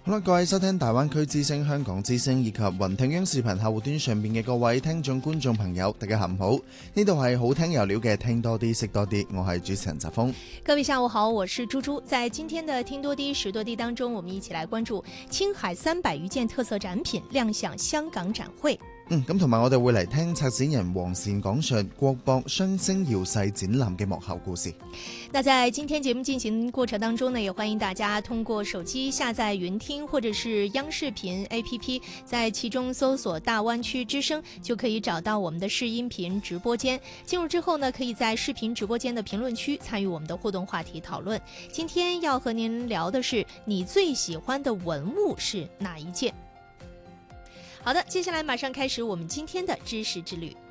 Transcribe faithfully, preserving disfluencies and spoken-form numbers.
好啦，各位收聽大灣區之聲、香港之聲以及雲聽央視頻客戶端上面嘅各位聽眾觀眾朋友，大家下午好，呢度係好聽有料嘅聽多啲識多啲，我係主持人澤峰。 各位下午好，我是豬豬。在今天的聽多啲識多啲當中，我們一起來關注青海三百餘件特色展品亮相香港展會。 嗯，咁同埋我哋會嚟聽策展人黃善講述國博雙星耀世展覽嘅幕後故事。 那在今天節目進行過程當中呢，也歡迎大家通過手機下載雲聽或者是央視頻 A P P， 在其中搜索大灣區之聲，就可以找到我們的視音頻直播間。進入之後呢，可以在視頻直播間的評論區參與我們的互動話題討論。今天要和您聊的是你最喜歡的文物是哪一件？好的，接下來馬上開始我們今天的知識之旅。